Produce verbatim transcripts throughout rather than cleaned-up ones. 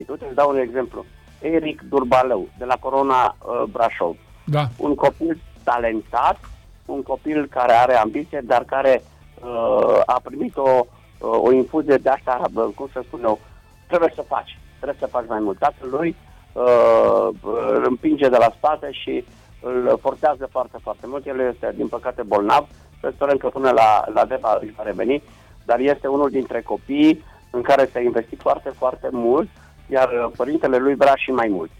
Uite, îți dau un exemplu. Eric Durbalău, de la Corona uh, Brașov. Da. Un copil talentat, un copil care are ambiție, dar care uh, a primit o, uh, o infuzie de asta, uh, cum să spun eu, trebuie să faci, trebuie să faci mai mult. Tatăl lui uh, îl împinge de la spate și îl forțează foarte, foarte mult. El este, din păcate, bolnav. Să sperăm că până la, la Deva își va reveni, dar este unul dintre copiii în care s-a investit foarte, foarte mult, iar părintele lui vrea și mai mult.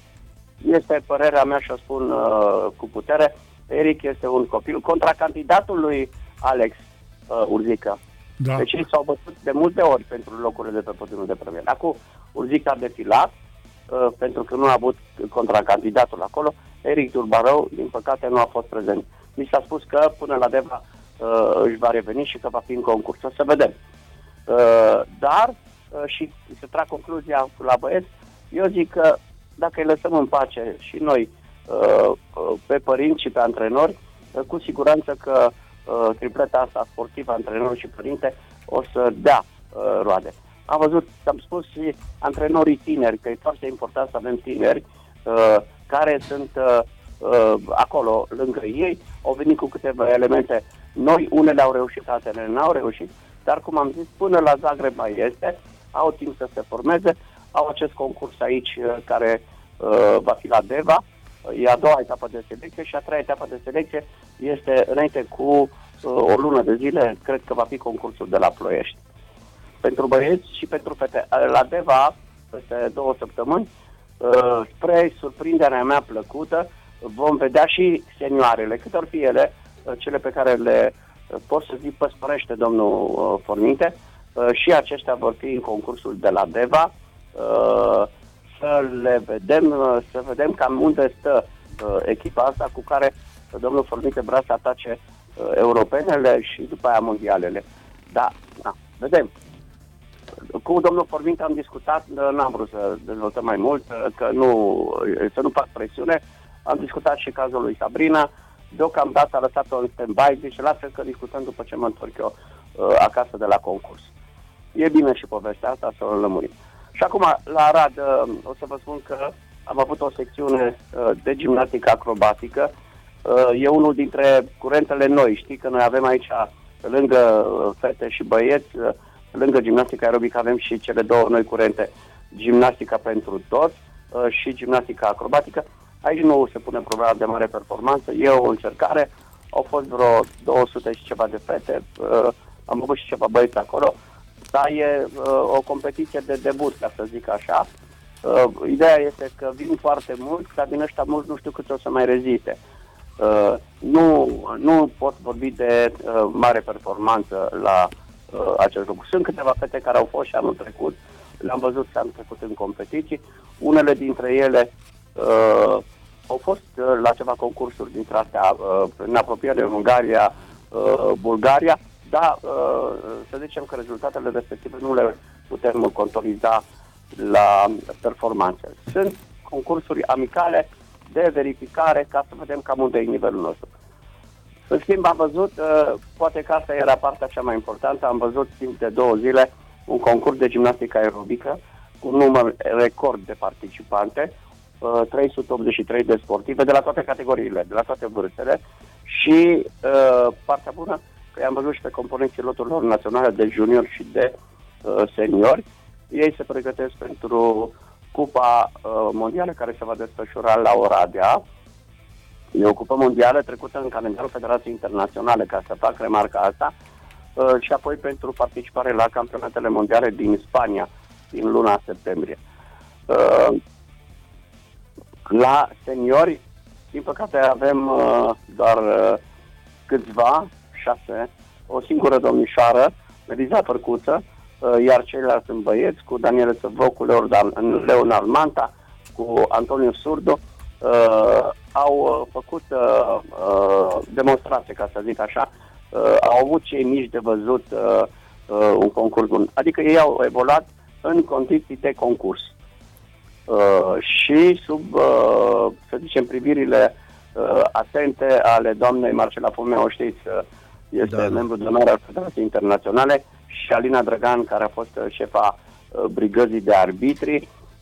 Este părerea mea și o spun uh, cu putere. Eric este un copil contra candidatul lui Alex uh, Urzică. Da. Deci ei s-au bătut de multe ori pentru locurile de pe podiumul de premier. Acum Urzică a defilat uh, pentru că nu a avut contracandidatul acolo. Eric Durbalău, din păcate, nu a fost prezent. Mi s-a spus că până la Deva uh, își va reveni și că va fi în concurs. O să vedem. Uh, dar, uh, și să trag concluzia la băieți, eu zic că dacă îi lăsăm în pace și noi uh, uh, pe părinți și pe antrenori, uh, cu siguranță că uh, tripleta asta sportivă, antrenor și părinte, o să dea uh, roade. Am văzut, am spus și antrenorii tineri, că e foarte important să avem tineri uh, care sunt uh, uh, acolo lângă ei, au venit cu câteva elemente noi, unele au reușit, altele n-au reușit, dar cum am zis, până la Zagreb mai este, au timp să se formeze, au acest concurs aici uh, care uh, va fi la Deva, e a doua etapă de selecție și a treia etapă de selecție este înainte cu uh, o lună de zile, cred că va fi concursul de la Ploiești. Pentru băieți și pentru fete. La Deva, peste două săptămâni, uh, spre surprinderea mea plăcută, vom vedea și senioarele, cât or fi ele, uh, cele pe care le uh, pot să zic păstorește domnul uh, Forminte, uh, și aceștia vor fi în concursul de la Deva, uh, să le vedem, uh, să vedem cam unde stă uh, echipa asta cu care uh, domnul Forminte vrea să atace uh, europenele și după aia mondialele. Da, da, vedem. Cu domnul Forminte am discutat, n-am vrut să dezvoltăm mai mult, că nu, să nu fac presiune. Am discutat și cazul lui Sabrina. Deocamdată a lăsat-o în stand-by, deci lasă că discutăm după ce mă întorc eu uh, acasă de la concurs. E bine și povestea asta, să o lămurim. Și acum, la Arad, uh, o să vă spun că am avut o secțiune uh, de gimnastică acrobatică. Uh, e unul dintre curentele noi. Știi că noi avem aici, lângă uh, fete și băieți, uh, lângă gimnastica aerobică avem și cele două noi curente, gimnastica pentru toți uh, și gimnastica acrobatică. Aici nu se pune problema de mare performanță, e o încercare, au fost vreo două sute și ceva de fete, uh, am avut și ceva băieți acolo, dar e uh, o competiție de debut, ca să zic așa. Uh, ideea este că vin foarte mulți, dar din ăștia mulți nu știu cât o să mai reziste. Uh, nu, nu pot vorbi de uh, mare performanță la uh, acest lucru. Sunt câteva fete care au fost și anul trecut, le-am văzut și anul trecut în competiții, unele dintre ele uh, au fost uh, la ceva concursuri dintre astea uh, în apropiere, în Ungaria, uh, Bulgaria, dar uh, să zicem că rezultatele respective nu le putem controliza la performanțe. Sunt concursuri amicale de verificare ca să vedem cam unde e nivelul nostru. În schimb, am văzut, uh, poate că asta era partea cea mai importantă, am văzut timp de două zile un concurs de gimnastică aerobică cu un număr record de participante, uh, trei sute optzeci și trei de sportive de la toate categoriile, de la toate vârstele și uh, partea bună că i-am văzut și pe componenții loturilor naționale de juniori și de uh, seniori. Ei se pregătesc pentru Cupa uh, Mondială care se va desfășura la Oradea. E o cupă mondială trecută în calendarul Federației Internaționale, ca să fac remarca asta, uh, și apoi pentru participare la campionatele mondiale din Spania, din luna septembrie. Uh, la seniori, din păcate, avem uh, doar uh, câțiva, șase, o singură domnișoară, Eliza Părcuță, uh, iar ceilalți sunt băieți, cu Daniel Țăvău, cu Leonard Manta, cu Antonio Surdo. Uh, au uh, făcut uh, uh, demonstrație, ca să zic așa, uh, au avut cei mici de văzut uh, uh, un concurs bun. Adică ei au evoluat în condiții de concurs. Uh, și sub, uh, să zicem, privirile uh, atente ale doamnei Marcela Fumea, o știți, uh, este da, membru de onoare al Federației Internaționale, și Alina Drăgan, care a fost șefa uh, brigăzii de arbitri.